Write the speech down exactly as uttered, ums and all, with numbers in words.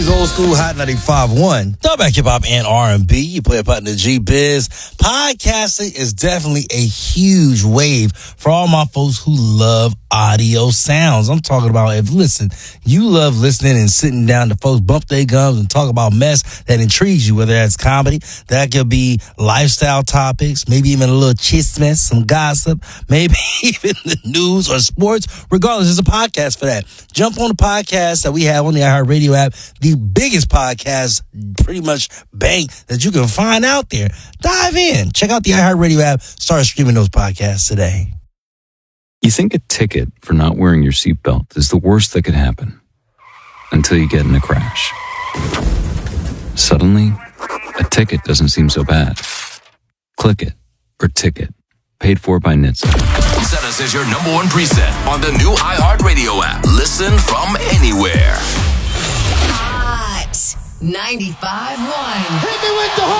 It's old school Hot ninety-five point one. Throwback hip hop and R and B. You play a part in the G-Biz. Podcasting is definitely a huge wave for all my folks who love audio sounds. I'm talking about, if listen, you love listening and sitting down to folks bump their gums and talk about mess that intrigues you, whether that's comedy, that could be lifestyle topics, maybe even a little chismes, some gossip, maybe even the news or sports. Regardless, there's a podcast for that. Jump on the podcast that we have on the iHeartRadio app, the biggest podcast, pretty much bang, that you can find out there. Dive in. Check out the iHeartRadio app. Start streaming those podcasts today. You think a ticket for not wearing your seatbelt is the worst that could happen until you get in a crash. Suddenly, a ticket doesn't seem so bad. Click it, or Ticket. Paid for by N H T S A. Set us as your number one preset on the new iHeartRadio app. Listen from anywhere. Hot ninety-five point one. Hit me with the